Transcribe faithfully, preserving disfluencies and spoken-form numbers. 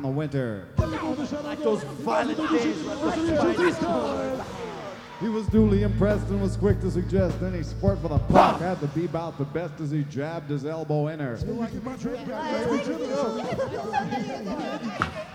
the winter. Like those violent days. He was duly impressed and was quick to suggest any sport for the puck had to be about the best as he jabbed his elbow in her.